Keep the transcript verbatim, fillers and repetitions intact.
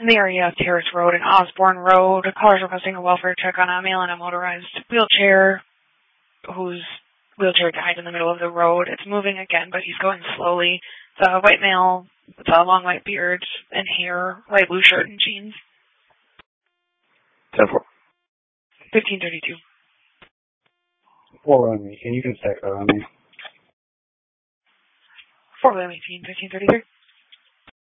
In the area of Terrace Road and Osborne Road, a caller is requesting a welfare check on a male in a motorized wheelchair whose wheelchair died in the middle of the road. It's moving again, but he's going slowly. It's a white male with a long white beard and hair, light blue shirt and jeans. ten four. fifteen thirty-two. Four on me. Can you can stack that on me? four eighteen, fifteen thirty-three.